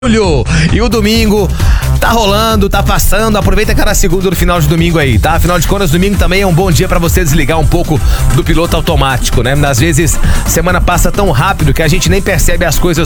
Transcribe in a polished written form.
E o domingo tá rolando, tá passando. Aproveita cada segundo do final de domingo aí, tá? Afinal de contas, domingo também é um bom dia pra você desligar um pouco do piloto automático, né? Às vezes, semana passa tão rápido que a gente nem percebe as coisas